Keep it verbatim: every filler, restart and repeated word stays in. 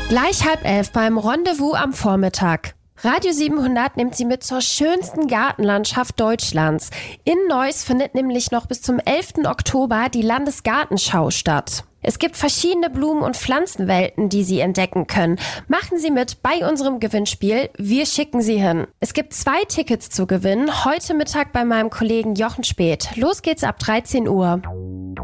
Gleich halb elf beim Rendezvous am Vormittag. Radio siebenhundert nimmt Sie mit zur schönsten Gartenlandschaft Deutschlands. In Neuss findet nämlich noch bis zum elften Oktober die Landesgartenschau statt. Es gibt verschiedene Blumen- und Pflanzenwelten, die Sie entdecken können. Machen Sie mit bei unserem Gewinnspiel. Wir schicken Sie hin. Es gibt zwei Tickets zu gewinnen. Heute Mittag bei meinem Kollegen Jochen Späth. Los geht's ab dreizehn Uhr.